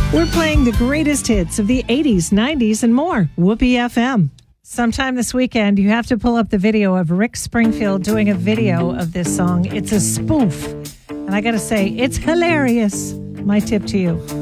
We're playing the greatest hits of the 80s, 90s, and more. Whoopee FM. Sometime this weekend, you have to pull up the video of Rick Springfield doing a video of this song. It's a spoof. And I got to say, it's hilarious. My tip to you.